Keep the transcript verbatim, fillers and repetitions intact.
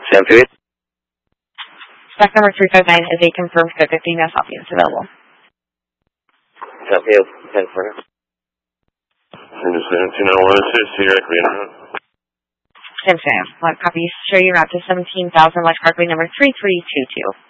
Sam Food. Stock number three five nine is a confirmed fit fifty now copy is available. Sam Field, confirm. Sam seventeen oh one six, directly in front. Sam Sam, one copy, show you route to seventeen thousand, Light Parkway number three three two two.